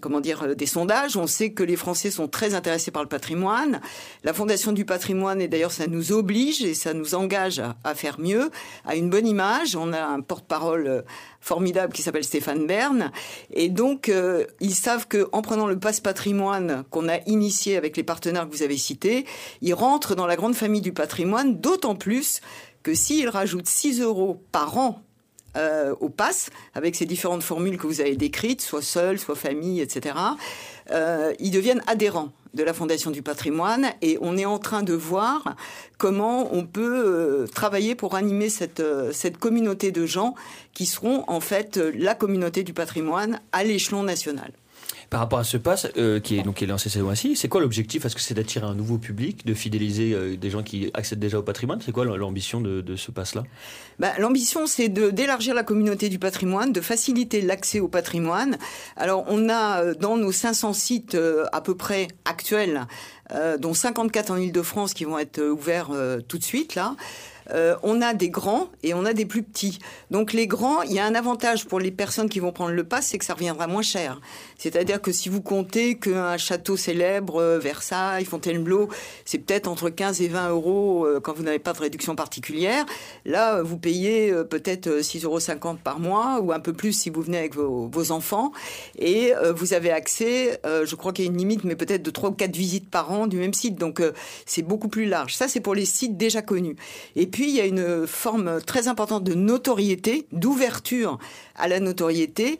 des sondages. On sait que les Français sont très intéressés par le patrimoine. La Fondation du patrimoine, et d'ailleurs ça nous oblige et ça nous engage à faire mieux, à une bonne image. On a un porte-parole formidable qui s'appelle Stéphane Bern. Et donc, ils savent qu'en prenant le passe patrimoine qu'on a initié avec les partenaires que vous avez cités, ils rentrent dans la grande famille du patrimoine, d'autant plus que s'ils rajoutent 6 € par an au pass, avec ces différentes formules que vous avez décrites, soit seul, soit famille, etc., ils deviennent adhérents de la Fondation du patrimoine et on est en train de voir comment on peut travailler pour animer cette communauté de gens qui seront en fait la communauté du patrimoine à l'échelon national. Par rapport à ce pass qui est lancé cette mois-ci, c'est quoi l'objectif ? Est-ce que c'est d'attirer un nouveau public, de fidéliser des gens qui accèdent déjà au patrimoine ? C'est quoi l'ambition de ce pass-là ? L'ambition, c'est d'élargir la communauté du patrimoine, de faciliter l'accès au patrimoine. Alors, on a dans nos 500 sites à peu près actuels, dont 54 en Île-de-France qui vont être ouverts tout de suite, là. On a des grands et on a des plus petits. Donc les grands, il y a un avantage pour les personnes qui vont prendre le pass, c'est que ça reviendra moins cher. C'est-à-dire que si vous comptez qu'un château célèbre, Versailles, Fontainebleau, c'est peut-être entre 15 et 20 € quand vous n'avez pas de réduction particulière. Là, vous payez peut-être 6,50 € par mois ou un peu plus si vous venez avec vos enfants. Et vous avez accès, je crois qu'il y a une limite, mais peut-être de 3 ou 4 visites par an du même site. Donc c'est beaucoup plus large. Ça, c'est pour les sites déjà connus. Et puis, il y a une forme très importante de notoriété, d'ouverture à la notoriété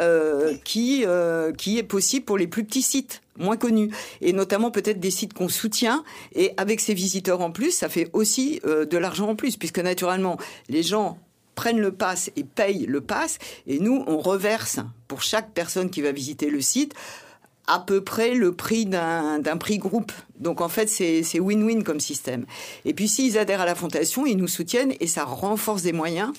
qui est possible pour les plus petits sites, moins connus. Et notamment peut-être des sites qu'on soutient. Et avec ces visiteurs en plus, ça fait aussi de l'argent en plus, puisque naturellement, les gens prennent le pass et payent le pass. Et nous, on reverse pour chaque personne qui va visiter le site à peu près le prix d'un prix groupe. Donc en fait, c'est win-win comme système. Et puis s'ils adhèrent à la Fondation, ils nous soutiennent et ça renforce des moyens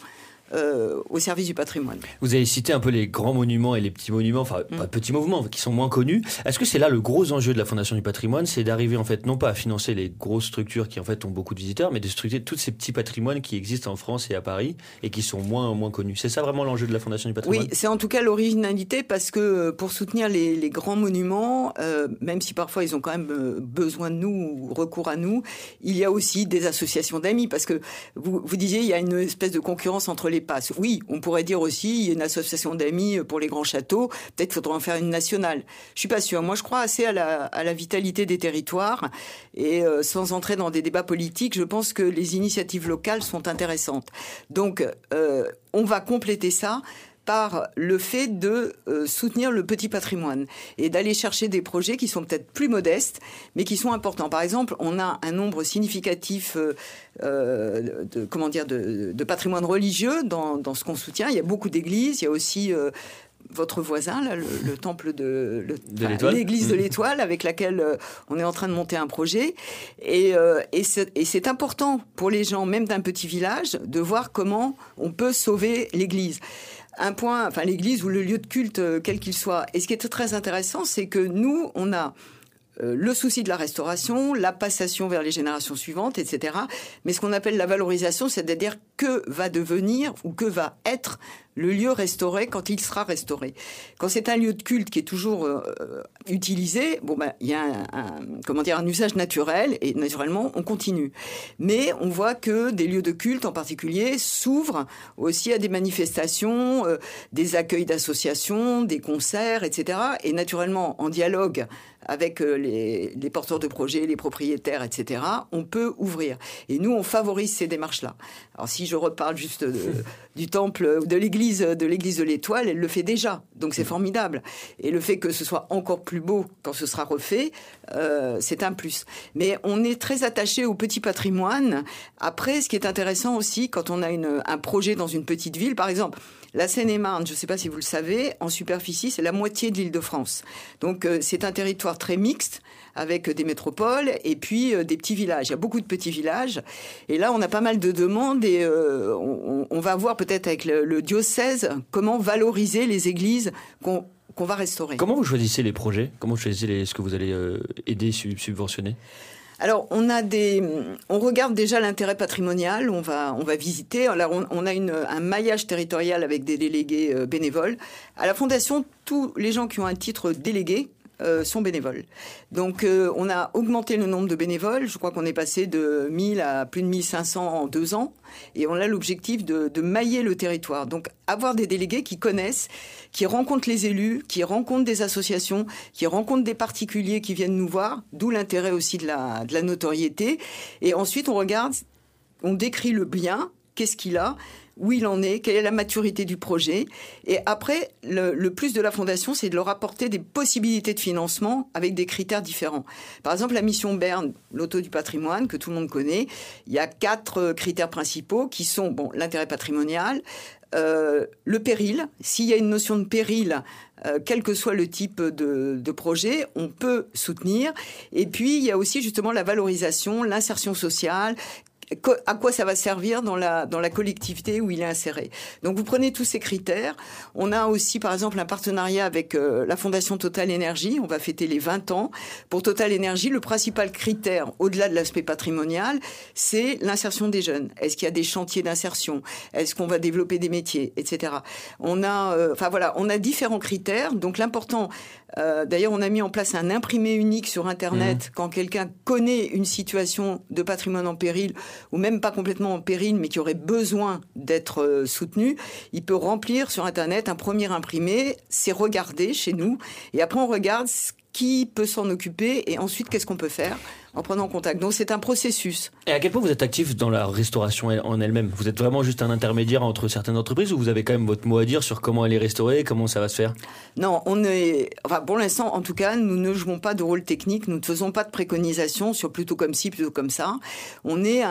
au service du patrimoine. Vous avez cité un peu les grands monuments et les petits monuments, enfin pas petits monuments, qui sont moins connus. Est-ce que c'est là le gros enjeu de la Fondation du patrimoine, c'est d'arriver en fait non pas à financer les grosses structures qui en fait ont beaucoup de visiteurs, mais de structurer tous ces petits patrimoines qui existent en France et à Paris et qui sont moins connus. C'est ça vraiment l'enjeu de la Fondation du patrimoine ? Oui, c'est en tout cas l'originalité parce que pour soutenir les grands monuments, même si parfois ils ont quand même besoin de nous ou recours à nous, il y a aussi des associations d'amis parce que vous disiez il y a une espèce de concurrence entre les passes. Oui, on pourrait dire aussi il y a une association d'amis pour les grands châteaux, peut-être faudrait en faire une nationale. Je suis pas sûre. Moi, je crois assez à la vitalité des territoires et sans entrer dans des débats politiques, je pense que les initiatives locales sont intéressantes. Donc, on va compléter ça par le fait de soutenir le petit patrimoine et d'aller chercher des projets qui sont peut-être plus modestes, mais qui sont importants. Par exemple, on a un nombre significatif de patrimoine religieux dans ce qu'on soutient. Il y a beaucoup d'églises, il y a aussi votre voisin, là, le temple l'église de l'Étoile, avec laquelle on est en train de monter un projet. Et c'est important pour les gens, même d'un petit village, de voir comment on peut sauver l'église. L'église ou le lieu de culte, quel qu'il soit. Et ce qui est très intéressant, c'est que nous, on a le souci de la restauration, la passation vers les générations suivantes, etc. Mais ce qu'on appelle la valorisation, c'est-à-dire que va devenir ou que va être le lieu restauré quand il sera restauré. Quand c'est un lieu de culte qui est toujours utilisé, il y a un usage naturel et naturellement on continue. Mais on voit que des lieux de culte en particulier s'ouvrent aussi à des manifestations, des accueils d'associations, des concerts, etc. Et naturellement en dialogue avec les porteurs de projets, les propriétaires, etc., on peut ouvrir. Et nous, on favorise ces démarches-là. Alors, si je reparle juste du temple, de l'église de l'Étoile, elle le fait déjà. Donc, c'est formidable. Et le fait que ce soit encore plus beau quand ce sera refait, c'est un plus. Mais on est très attaché au petit patrimoine. Après, ce qui est intéressant aussi, quand on a un projet dans une petite ville, par exemple, la Seine-et-Marne, je ne sais pas si vous le savez, en superficie, c'est la moitié de l'Île-de-France. Donc, c'est un territoire très mixte, avec des métropoles et puis des petits villages. Il y a beaucoup de petits villages. Et là, on a pas mal de demandes et on va voir peut-être avec le diocèse comment valoriser les églises qu'on va restaurer. Comment vous choisissez les projets ? Comment vous choisissez ce que vous allez aider, subventionner ? Alors, on regarde déjà l'intérêt patrimonial, on va visiter. Alors, on a un maillage territorial avec des délégués bénévoles. À la Fondation, tous les gens qui ont un titre délégué sont bénévoles. Donc, on a augmenté le nombre de bénévoles. Je crois qu'on est passé de 1000 à plus de 1500 en 2 ans. Et on a l'objectif de mailler le territoire. Donc, avoir des délégués qui connaissent, qui rencontrent les élus, qui rencontrent des associations, qui rencontrent des particuliers qui viennent nous voir, d'où l'intérêt aussi de la notoriété. Et ensuite, on regarde, on décrit le bien, qu'est-ce qu'il a, où il en est, quelle est la maturité du projet. Et après, le plus de la Fondation, c'est de leur apporter des possibilités de financement avec des critères différents. Par exemple, la mission Berne, Loto du patrimoine, que tout le monde connaît, il y a 4 critères principaux qui sont l'intérêt patrimonial, le péril. S'il y a une notion de péril, quel que soit le type de projet, on peut soutenir. Et puis, il y a aussi justement la valorisation, l'insertion sociale. À quoi ça va servir dans la collectivité où il est inséré. Donc vous prenez tous ces critères. On a aussi par exemple un partenariat avec la Fondation Total Énergie. On va fêter les 20 ans. Pour Total Énergie, le principal critère, au-delà de l'aspect patrimonial, c'est l'insertion des jeunes. Est-ce qu'il y a des chantiers d'insertion? Est-ce qu'on va développer des métiers, etc. On a différents critères. Donc l'important, d'ailleurs on a mis en place un imprimé unique sur Internet. Quand quelqu'un connaît une situation de patrimoine en péril, ou même pas complètement en péril, mais qui aurait besoin d'être soutenu, il peut remplir sur Internet un premier imprimé, c'est regardé chez nous, et après on regarde qui peut s'en occuper, et ensuite qu'est-ce qu'on peut faire en prenant contact. Donc c'est un processus. Et à quel point vous êtes actif dans la restauration en elle-même? Vous êtes vraiment juste un intermédiaire entre certaines entreprises, ou vous avez quand même votre mot à dire sur comment elle est restaurée, comment ça va se faire? Non, pour l'instant, en tout cas, nous ne jouons pas de rôle technique, nous ne faisons pas de préconisations sur plutôt comme ci, plutôt comme ça. On est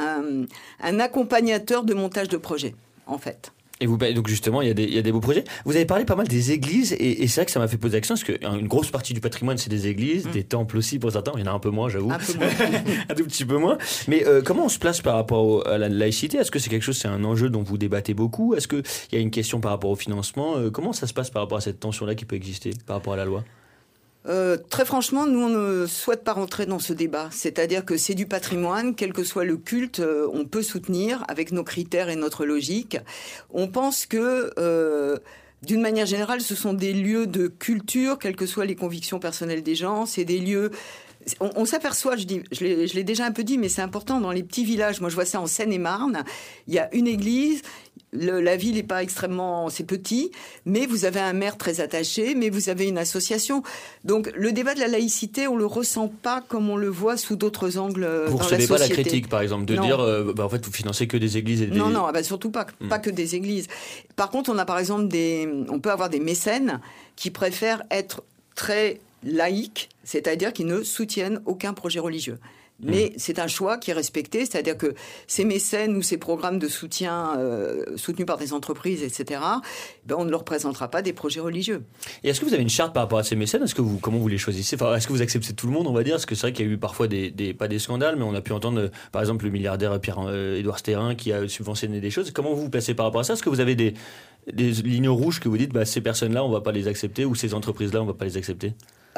un accompagnateur de montage de projet, en fait. Et donc justement, il y a des beaux projets. Vous avez parlé pas mal des églises, et c'est vrai que ça m'a fait poser la question, parce qu'une grosse partie du patrimoine, c'est des églises, des temples aussi pour certains. Il y en a un peu moins, j'avoue. Un peu moins. Un tout petit peu moins. Mais comment on se place par rapport à la laïcité? Est-ce que c'est quelque chose, c'est un enjeu dont vous débattez beaucoup? Est-ce qu'il y a une question par rapport au financement? Comment ça se passe par rapport à cette tension-là qui peut exister par rapport à la loi? Très franchement, nous, on ne souhaite pas rentrer dans ce débat. C'est-à-dire que c'est du patrimoine, quel que soit le culte, on peut soutenir avec nos critères et notre logique. On pense que, d'une manière générale, ce sont des lieux de culture, quelles que soient les convictions personnelles des gens. C'est des lieux... On s'aperçoit, je l'ai déjà un peu dit, mais c'est important, dans les petits villages, moi je vois ça en Seine-et-Marne, il y a une église, la ville n'est pas extrêmement... c'est petit, mais vous avez un maire très attaché, mais vous avez une association. Donc le débat de la laïcité, on ne le ressent pas comme on le voit sous d'autres angles dans la société. Vous ne recevez pas la critique, par exemple, de dire, en fait, vous financez que des églises et des... Non, surtout pas que des églises. Par contre, on a par exemple on peut avoir des mécènes qui préfèrent être très laïques, c'est-à-dire qui ne soutiennent aucun projet religieux. Mais c'est un choix qui est respecté, c'est-à-dire que ces mécènes ou ces programmes de soutien soutenus par des entreprises, etc., on ne leur présentera pas des projets religieux. Et est-ce que vous avez une charte par rapport à ces mécènes? Comment vous les choisissez? Est-ce que vous acceptez tout le monde, on va dire? Parce que c'est vrai qu'il y a eu parfois pas des scandales, mais on a pu entendre, par exemple, le milliardaire Pierre-Édouard Stérin qui a subventionné des choses. Comment vous vous placez par rapport à ça? Est-ce que vous avez des lignes rouges que vous dites, ces personnes-là, on ne va pas les accepter, ou ces entreprises-là, on ne va pas les accepter?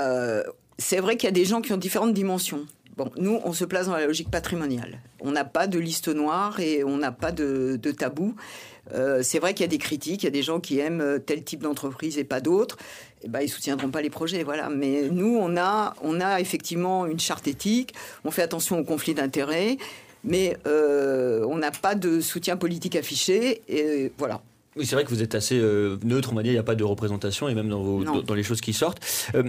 C'est vrai qu'il y a des gens qui ont différentes dimensions. Nous, on se place dans la logique patrimoniale. On n'a pas de liste noire et on n'a pas de tabou. C'est vrai qu'il y a des critiques, il y a des gens qui aiment tel type d'entreprise et pas d'autres. Ils ne soutiendront pas les projets, voilà. Mais nous, on a effectivement une charte éthique. On fait attention aux conflits d'intérêts, mais on n'a pas de soutien politique affiché. Et voilà. Oui, c'est vrai que vous êtes assez neutre, on va dire, il n'y a pas de représentation, et même dans les choses qui sortent.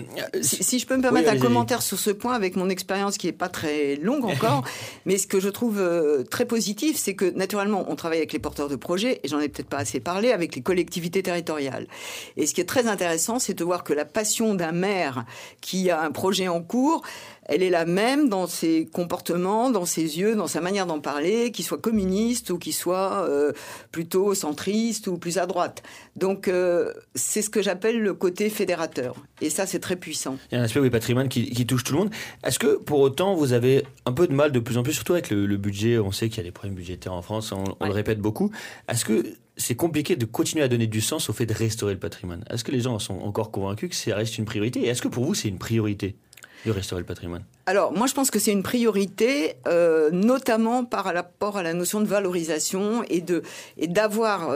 Si je peux me permettre un commentaire sur ce point, avec mon expérience qui n'est pas très longue encore, mais ce que je trouve très positif, c'est que naturellement, on travaille avec les porteurs de projets, et j'en ai peut-être pas assez parlé, avec les collectivités territoriales. Et ce qui est très intéressant, c'est de voir que la passion d'un maire qui a un projet en cours, elle est la même dans ses comportements, dans ses yeux, dans sa manière d'en parler, qu'il soit communiste ou qu'il soit plutôt centriste ou plus à droite. Donc, c'est ce que j'appelle le côté fédérateur. Et ça, c'est très puissant. Il y a un aspect patrimoine qui touche tout le monde. Est-ce que, pour autant, vous avez un peu de mal de plus en plus, surtout avec le budget? On sait qu'il y a des problèmes budgétaires en France, on le répète beaucoup. Est-ce que c'est compliqué de continuer à donner du sens au fait de restaurer le patrimoine? Est-ce que les gens sont encore convaincus que ça reste une priorité? Et est-ce que pour vous, c'est une priorité? de restaurer le patrimoine? Alors, moi, je pense que c'est une priorité, notamment par rapport à la notion de valorisation et d'avoir,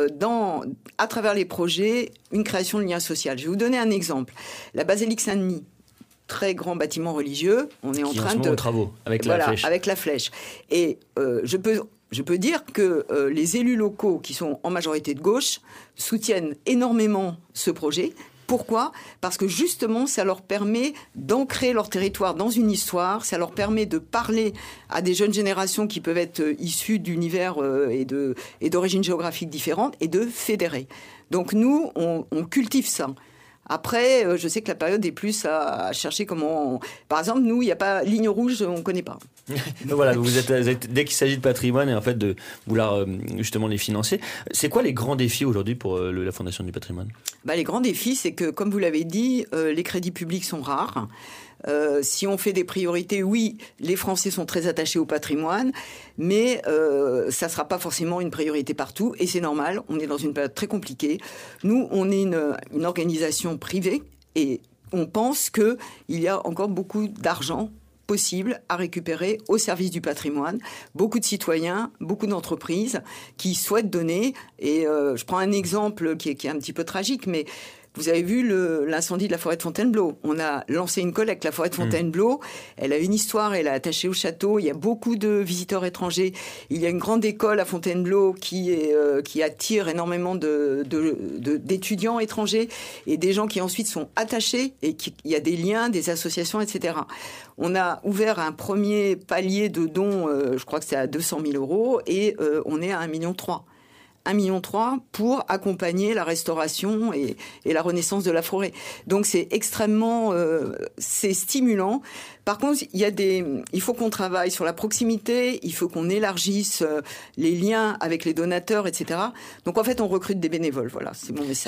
à travers les projets, une création de lien social. Je vais vous donner un exemple. La basilique Saint-Denis, très grand bâtiment religieux, on est en train de... aux travaux, avec la flèche. Avec la flèche. Et je peux dire que les élus locaux, qui sont en majorité de gauche, soutiennent énormément ce projet. Pourquoi ? Parce que justement, ça leur permet d'ancrer leur territoire dans une histoire, ça leur permet de parler à des jeunes générations qui peuvent être issues d'univers et d'origines géographiques différentes et de fédérer. Donc nous, on cultive ça. Après, je sais que la période est plus à chercher comment... Par exemple, nous, il n'y a pas ligne rouge, on ne connaît pas. Donc voilà, vous êtes, dès qu'il s'agit de patrimoine et en fait de vouloir justement les financer, c'est quoi les grands défis aujourd'hui pour la Fondation du patrimoine ? Les grands défis, c'est que, comme vous l'avez dit, les crédits publics sont rares. Si on fait des priorités, oui, les Français sont très attachés au patrimoine, mais ça ne sera pas forcément une priorité partout, et c'est normal, on est dans une période très compliquée. Nous, on est une organisation privée, et on pense qu'il y a encore beaucoup d'argent possible à récupérer au service du patrimoine. Beaucoup de citoyens, beaucoup d'entreprises qui souhaitent donner, et je prends un exemple qui est un petit peu tragique, mais... Vous avez vu l'incendie de la forêt de Fontainebleau. On a lancé une collecte, la forêt de Fontainebleau. Elle a une histoire, elle est attachée au château. Il y a beaucoup de visiteurs étrangers. Il y a une grande école à Fontainebleau qui attire énormément d'étudiants étrangers et des gens qui ensuite sont attachés et il y a des liens, des associations, etc. On a ouvert un premier palier de dons, je crois que c'est à 200 000 € et on est à 1,3 million. 1,3 million pour accompagner la restauration et la renaissance de la forêt. Donc c'est extrêmement c'est stimulant. Par contre, il faut qu'on travaille sur la proximité, il faut qu'on élargisse les liens avec les donateurs, etc. Donc en fait, on recrute des bénévoles. Voilà, c'est mon message.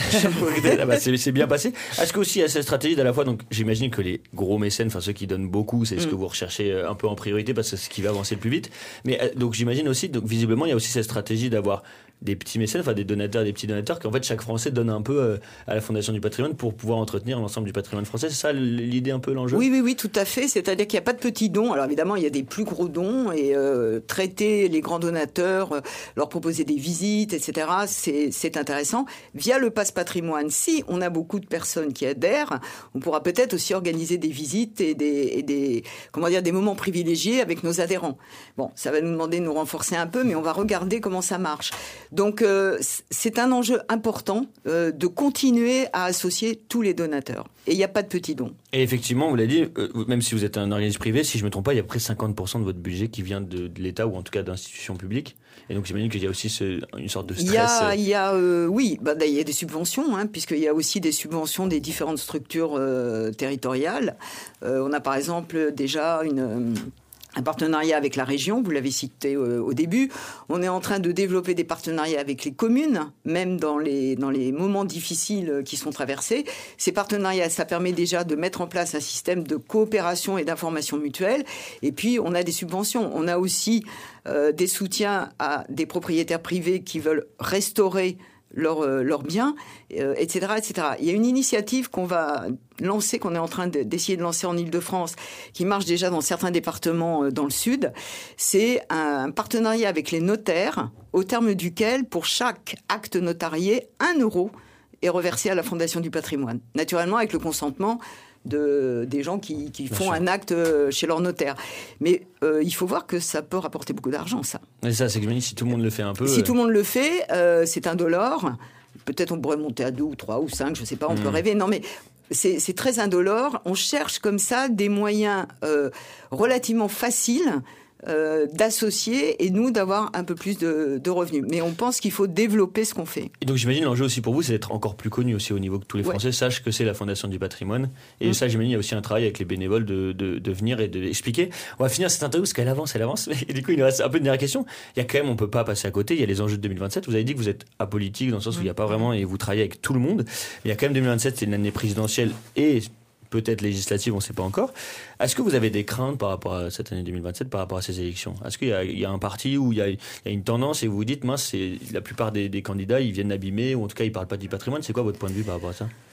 C'est bien passé. Est-ce qu'aussi il y a cette stratégie d'à la fois, donc j'imagine que les gros mécènes, enfin ceux qui donnent beaucoup, c'est ce que vous recherchez un peu en priorité parce que c'est ce qui va avancer le plus vite. Mais donc j'imagine aussi, donc visiblement, il y a aussi cette stratégie d'avoir des petits mécènes, enfin des donateurs, des petits donateurs, qu'en fait chaque Français donne un peu à la Fondation du patrimoine pour pouvoir entretenir l'ensemble du patrimoine français. C'est ça l'idée un peu, l'enjeu ? Oui, tout à fait. C'est-à-dire qu'il n'y a pas de petits dons. Alors évidemment, il y a des plus gros dons et traiter les grands donateurs, leur proposer des visites, etc. C'est intéressant. Via le Pass Patrimoine, si on a beaucoup de personnes qui adhèrent, on pourra peut-être aussi organiser des visites et des moments privilégiés avec nos adhérents. Bon, ça va nous demander de nous renforcer un peu, mais on va regarder comment ça marche. Donc, c'est un enjeu important de continuer à associer tous les donateurs. Et il n'y a pas de petits dons. Et effectivement, vous l'avez dit, même si vous êtes un organisme privé, si je ne me trompe pas, il y a près de 50% de votre budget qui vient de l'État ou en tout cas d'institutions publiques. Et donc, j'imagine qu'il y a aussi une sorte de stress. Il y a des subventions, puisqu'il y a aussi des subventions des différentes structures territoriales. On a par exemple déjà un partenariat avec la région, vous l'avez cité au début. On est en train de développer des partenariats avec les communes, même dans les moments difficiles qui sont traversés. Ces partenariats, ça permet déjà de mettre en place un système de coopération et d'information mutuelle. Et puis, on a des subventions. On a aussi des soutiens à des propriétaires privés qui veulent restaurer leurs biens, etc., etc. Il y a une initiative qu'on va lancer, qu'on est en train d'essayer de lancer en Île-de-France, qui marche déjà dans certains départements dans le sud. C'est un partenariat avec les notaires, au terme duquel, pour chaque acte notarié, 1 € est reversé à la Fondation du patrimoine. Naturellement, avec le consentement des gens qui font un acte chez leur notaire. Mais il faut voir que ça peut rapporter beaucoup d'argent, ça. Et ça, c'est que si tout le monde le fait un peu... Si tout le monde le fait, c'est indolore. Peut-être on pourrait monter à 2 ou 3 ou 5, je ne sais pas, on peut rêver. Non, mais c'est très indolore. On cherche comme ça des moyens relativement faciles d'associer et nous d'avoir un peu plus de revenus. Mais on pense qu'il faut développer ce qu'on fait. Et donc j'imagine l'enjeu aussi pour vous, c'est d'être encore plus connu aussi au niveau que tous les Français sachent que c'est la Fondation du patrimoine. Et ça, j'imagine, il y a aussi un travail avec les bénévoles de venir et d'expliquer. On va finir cette interview parce qu'elle avance. Et du coup, il nous reste un peu de dernière question. Il y a quand même, on ne peut pas passer à côté, il y a les enjeux de 2027. Vous avez dit que vous êtes apolitique dans le sens où il n'y a pas vraiment, et vous travaillez avec tout le monde. Mais il y a quand même 2027, c'est une année présidentielle et peut-être législative, on ne sait pas encore. Est-ce que vous avez des craintes par rapport à cette année 2027, par rapport à ces élections ? Est-ce qu'il y a un parti où il y a une tendance et vous vous dites, mince, la plupart des candidats, ils viennent abîmer, ou en tout cas, ils ne parlent pas du patrimoine. C'est quoi votre point de vue par rapport à ça ?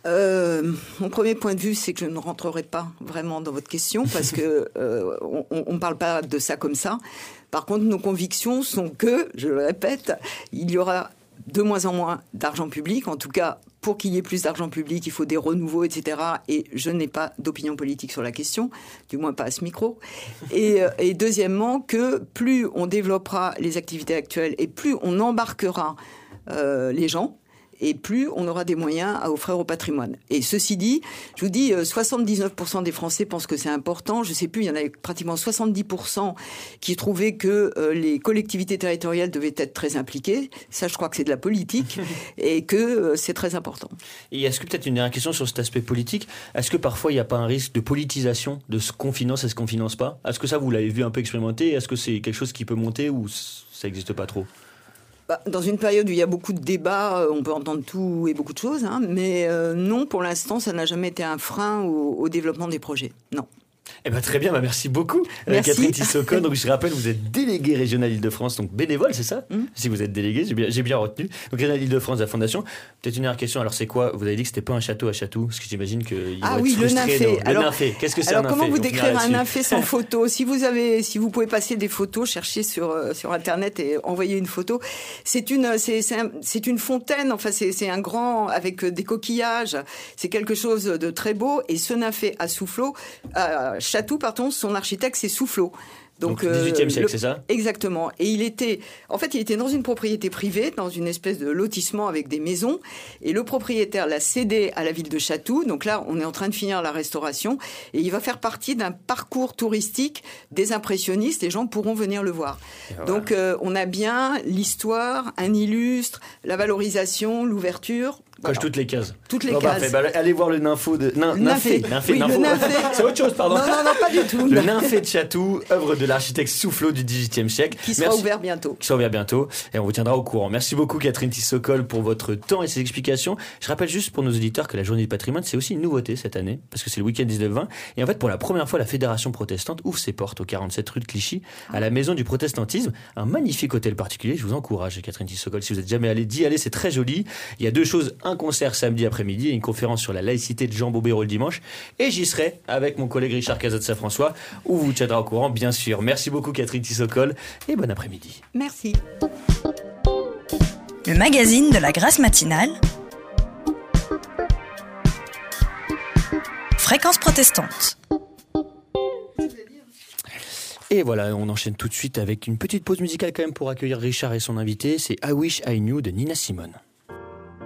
Mon premier point de vue, c'est que je ne rentrerai pas vraiment dans votre question parce que on parle pas de ça comme ça. Par contre, nos convictions sont que, je le répète, il y aura de moins en moins d'argent public. En tout cas, pour qu'il y ait plus d'argent public, il faut des renouveaux, etc. Et je n'ai pas d'opinion politique sur la question, du moins pas à ce micro. Et deuxièmement, que plus on développera les activités actuelles et plus on embarquera les gens, et plus on aura des moyens à offrir au patrimoine. Et ceci dit, je vous dis, 79% des Français pensent que c'est important. Je ne sais plus, il y en avait pratiquement 70% qui trouvaient que les collectivités territoriales devaient être très impliquées. Ça, je crois que c'est de la politique et que c'est très important. Et est-ce que peut-être une dernière question sur cet aspect politique, est-ce que parfois il n'y a pas un risque de politisation de ce qu'on finance et ce qu'on ne finance pas ? Est-ce que ça, vous l'avez vu un peu expérimenter ? Est-ce que c'est quelque chose qui peut monter ou ça n'existe pas trop ? Dans une période où il y a beaucoup de débats, on peut entendre tout et beaucoup de choses, hein, mais non, pour l'instant, ça n'a jamais été un frein au développement des projets. Non. Eh ben, très bien, merci beaucoup. Merci. Catherine Tissot-Cohn, donc je rappelle, vous êtes déléguée régionale Île-de-France, donc bénévole, c'est ça ? Si vous êtes déléguée, j'ai bien retenu. Donc régionale Île-de-France de la Fondation. Peut-être une dernière question, alors c'est quoi ? Vous avez dit que c'était pas un château à Chatou, parce que j'imagine qu'il Ah oui, le nymphet. Le nymphet, qu'est-ce que c'est un nymphet ? Alors comment vous décrire un nymphet sans photo ? Si vous pouvez passer des photos, cherchez sur Internet et envoyer une photo. C'est une fontaine, enfin c'est un grand, avec des coquillages. C'est quelque chose de très beau. Et ce nymphet à Chatou, son architecte, c'est Soufflot. Donc 18e siècle, c'est ça ? Exactement. Et il était dans une propriété privée, dans une espèce de lotissement avec des maisons. Et le propriétaire l'a cédé à la ville de Chatou. Donc là, on est en train de finir la restauration. Et il va faire partie d'un parcours touristique des impressionnistes. Les gens pourront venir le voir. Voilà. Donc on a bien l'histoire, un illustre, la valorisation, l'ouverture. Coche toutes les cases. Toutes les cases. Allez voir le nympho de... Nymphet. Oui, le nymphet. C'est autre chose, pardon. Non, pas du tout. Le nymphet de Chatou, œuvre de l'architecte Soufflot du XVIIIe siècle. Qui sera ouvert bientôt. Et on vous tiendra au courant. Merci beaucoup, Catherine Tissot-Cohn, pour votre temps et ses explications. Je rappelle juste pour nos auditeurs que la Journée du patrimoine, c'est aussi une nouveauté cette année, parce que c'est le week-end 19-20. Et en fait, pour la première fois, la Fédération protestante ouvre ses portes au 47 rue de Clichy, à la Maison du Protestantisme. Un magnifique hôtel particulier. Je vous encourage, Catherine Tissot-Cohn, si vous n'êtes jamais allé, d'y aller. C'est très joli. Il y a deux choses. Un concert samedi après-midi et une conférence sur la laïcité de Jean Bobéro le dimanche. Et j'y serai avec mon collègue Richard Cazot de Saint-François, où vous tiendra au courant, bien sûr. Merci beaucoup, Catherine Tissot-Cohn, et bon après-midi. Merci. Le magazine de la Grâce matinale. Fréquence protestante. Et voilà, on enchaîne tout de suite avec une petite pause musicale quand même pour accueillir Richard et son invité. C'est I Wish I Knew de Nina Simone.